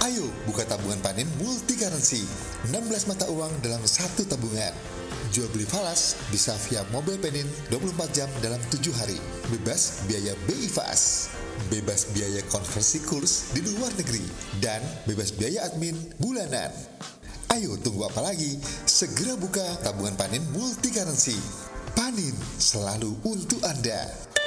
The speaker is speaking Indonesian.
Ayo buka tabungan Panin multi currency, 16 mata uang dalam satu tabungan. Jual beli falas bisa via mobile Panin 24 jam dalam 7 hari. Bebas biaya BI Fast. Bebas biaya konversi kurs di luar negeri. Dan bebas biaya admin bulanan. Ayo tunggu apa lagi? Segera buka tabungan Panin multi currency. Panin selalu untuk Anda.